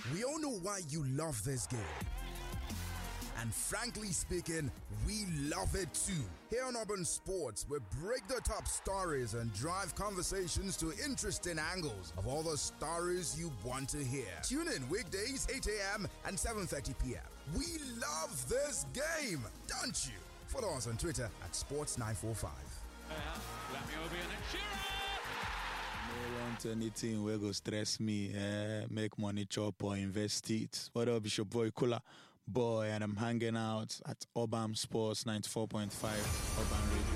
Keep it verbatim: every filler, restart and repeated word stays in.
We all know why you love this game. And frankly speaking, we love it too. Here on Urban Sports, we break the top stories and drive conversations to interesting angles of all the stories you want to hear. Tune in weekdays, eight a.m. and seven thirty p.m. We love this game, don't you? Follow us on Twitter at sports nine four five. I don't want anything where go stress me, eh? Make money chop or invest it. What up, it's your boy Kula Boy, and I'm hanging out at Urban Sports ninety-four point five Urban Radio.